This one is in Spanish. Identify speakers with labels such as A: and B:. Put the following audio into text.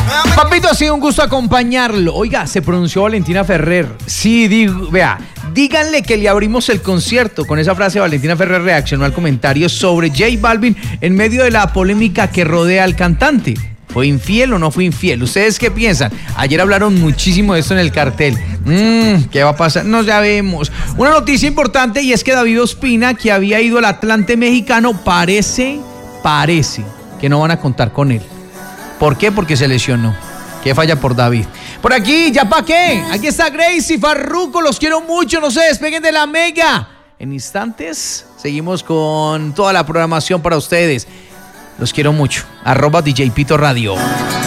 A: Papito, ha sido un gusto acompañarlo. Oiga, se pronunció Valentina Ferrer. Sí, vea, díganle que le abrimos el concierto. Con esa frase, Valentina Ferrer reaccionó al comentario sobre J Balvin en medio de la polémica que rodea al cantante. ¿Fue infiel o no fue infiel? ¿Ustedes qué piensan? Ayer hablaron muchísimo de esto en el cartel. ¿Qué va a pasar? No sabemos. Una noticia importante, y es que David Ospina, que había ido al Atlante mexicano, parece que no van a contar con él. ¿Por qué? Porque se lesionó. Qué falla por David. Por aquí, ¿ya pa' qué? Aquí está Gracie, Farruko, los quiero mucho, no se despeguen de la Mega. En instantes seguimos con toda la programación para ustedes. Los quiero mucho. @DJ Pito Radio.